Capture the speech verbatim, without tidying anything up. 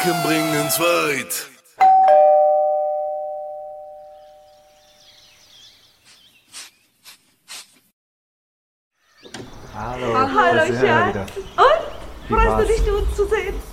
Ficken bringen's weit. Hallo, Ah, hallo da sind wir Schatz. wieder. Und? Wie Freust war's? du dich, uns zu sehen?